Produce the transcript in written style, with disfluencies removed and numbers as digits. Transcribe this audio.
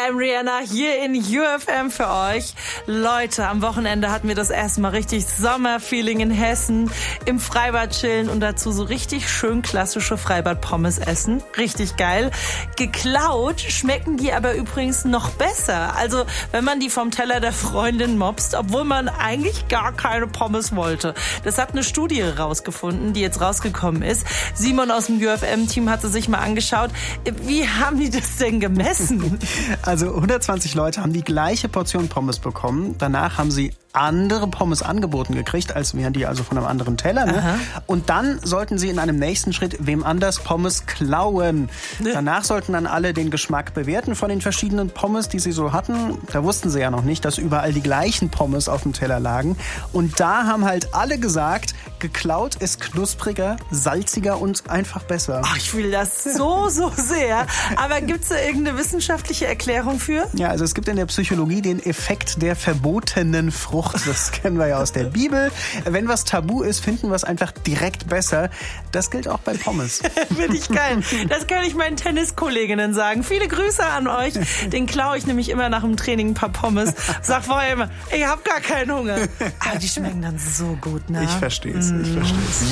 I'm Rihanna hier in UFM für euch. Leute, am Wochenende hatten wir das erste Mal richtig Sommerfeeling in Hessen, im Freibad chillen und dazu so richtig schön klassische Freibad-Pommes essen. Richtig geil. Geklaut schmecken die aber übrigens noch besser. Also wenn man die vom Teller der Freundin mopst, obwohl man eigentlich gar keine Pommes wollte. Das hat eine Studie rausgefunden, die jetzt rausgekommen ist. Simon aus dem UFM-Team hat sie sich mal angeschaut. Wie haben die das denn gemessen? Also 120 Leute haben die gleiche Portion Pommes bekommen. Danach haben sie andere Pommes angeboten gekriegt, als wären die also von einem anderen Teller. Ne? Und dann sollten sie in einem nächsten Schritt wem anders Pommes klauen. Danach sollten dann alle den Geschmack bewerten von den verschiedenen Pommes, die sie so hatten. Da wussten sie ja noch nicht, dass überall die gleichen Pommes auf dem Teller lagen. Und da haben halt alle gesagt, geklaut ist knuspriger, salziger und einfach besser. Ach, ich will das so sehr. Aber gibt es da irgendeine wissenschaftliche Erklärung für? Ja, also es gibt in der Psychologie den Effekt der verbotenen Frucht. Das kennen wir ja aus der Bibel. Wenn was tabu ist, finden wir es einfach direkt besser. Das gilt auch bei Pommes. Finde ich geil. Das kann ich meinen Tenniskolleginnen sagen. Viele Grüße an euch. Den klaue ich nämlich immer nach dem Training ein paar Pommes. Sag vorher immer, ich habe gar keinen Hunger. Aber die schmecken dann so gut, ne? Ich verstehe es.